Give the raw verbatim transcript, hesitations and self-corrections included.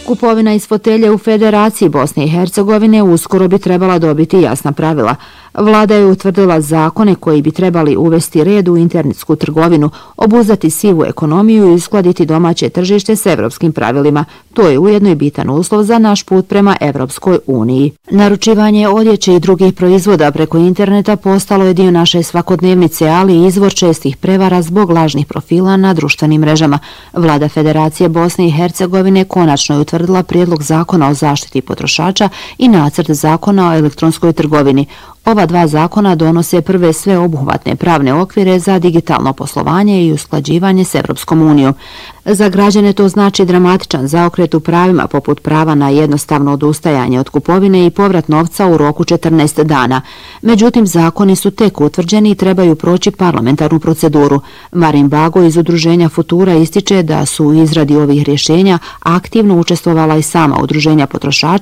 Kupovina iz fotelje u Federaciji Bosne i Hercegovine uskoro bi trebala dobiti jasna pravila. Vlada je utvrdila zakone koji bi trebali uvesti red u internetsku trgovinu, obuzdati sivu ekonomiju i uskladiti domaće tržište s evropskim pravilima. To je ujedno i bitan uslov za naš put prema Evropskoj uniji. Naručivanje odjeće i drugih proizvoda preko interneta postalo je dio naše svakodnevnice, ali i izvor čestih prevara zbog lažnih profila na društvenim mrežama. Vlada Federacije Bosne i Hercegovine konačno je utvrdila prijedlog zakona o zaštiti potrošača i nacrt zakona o elektronskoj trgovini. Ova dva zakona donose prve sveobuhvatne pravne okvire za digitalno poslovanje i usklađivanje s Evropskom unijom. Za građane to znači dramatičan zaokret u pravima, poput prava na jednostavno odustajanje od kupovine i povrat novca u roku četrnaest dana. Međutim, zakoni su tek utvrđeni i trebaju proći parlamentarnu proceduru. Marin Bago iz udruženja Futura ističe da su u izradi ovih rješenja aktivno učestvovala i sama udruženja potrošača